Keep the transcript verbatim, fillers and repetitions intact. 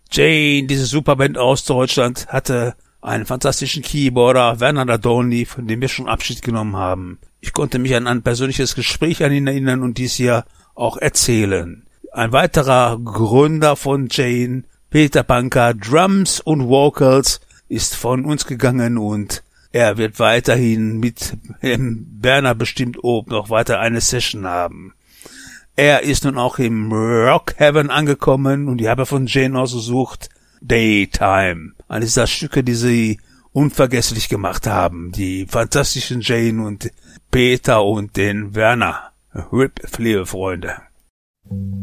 Jane, diese Superband aus Deutschland, hatte einen fantastischen Keyboarder, Werner Ladolny, von dem wir schon Abschied genommen haben. Ich konnte mich an ein persönliches Gespräch an ihn erinnern und dies hier auch erzählen. Ein weiterer Gründer von Jane, Peter Panker, Drums und Vocals, ist von uns gegangen und er wird weiterhin mit ähm, Werner bestimmt oben noch weiter eine Session haben. Er ist nun auch im Rock Heaven angekommen und ich habe von Jane ausgesucht Daytime. Eines der Stücke, die sie unvergesslich gemacht haben. Die fantastischen Jane und Peter und den Werner. Rip, liebe Freunde.